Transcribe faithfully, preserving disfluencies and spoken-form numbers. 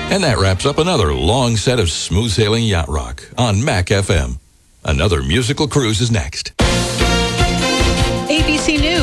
And that wraps up another long set of smooth sailing yacht rock on Mac F M. Another musical cruise is next. A B C News.